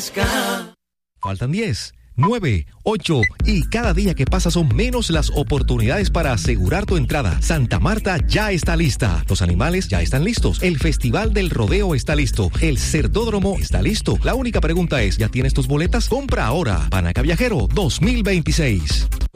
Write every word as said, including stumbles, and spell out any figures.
fresca. Faltan diez, nueve, ocho y cada día que pasa son menos las oportunidades para asegurar tu entrada. Santa Marta ya está lista. Los animales ya están listos. El Festival del Rodeo está listo. El Cerdódromo está listo. La única pregunta es, ¿ya tienes tus boletas? Compra ahora. Panaca Viajero dos mil veintiséis.